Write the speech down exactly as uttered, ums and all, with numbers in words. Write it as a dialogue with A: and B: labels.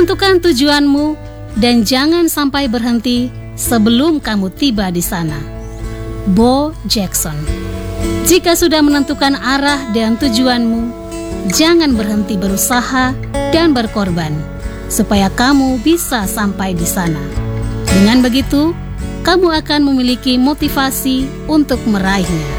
A: Tentukan tujuanmu dan jangan sampai berhenti sebelum kamu tiba di sana. Bo Jackson. Jika sudah menentukan arah dan tujuanmu, jangan berhenti berusaha dan berkorban supaya kamu bisa sampai di sana. Dengan begitu, kamu akan memiliki motivasi untuk meraihnya.